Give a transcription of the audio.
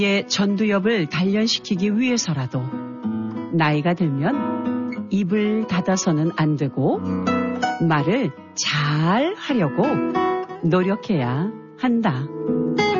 의 전두엽을 단련시키기 위해서라도 나이가 들면 입을 닫아서는 안 되고 말을 잘 하려고 노력해야 한다.